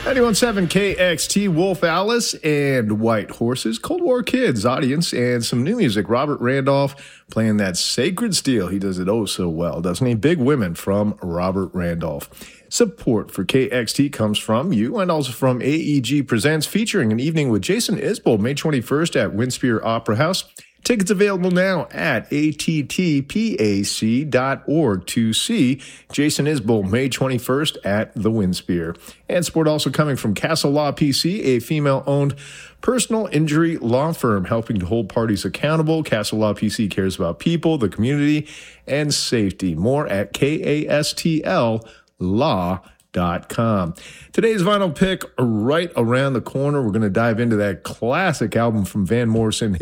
91.7 KXT, Wolf Alice and White Horses, Cold War Kids audience, and some new music. Robert Randolph playing that Sacred Steel. He does it oh so well, doesn't he? Big Women from Robert Randolph. Support for KXT comes from you and also from AEG Presents, featuring an evening with Jason Isbell, May 21st at Winspear Opera House. Tickets available now at attpac.org to see Jason Isbell, May 21st at the Winspear. And support also coming from Castle Law PC, a female-owned personal injury law firm helping to hold parties accountable. Castle Law PC cares about people, the community, and safety. More at KASTLlaw.com. Today's vinyl pick right around the corner. We're going to dive into that classic album from Van Morrison,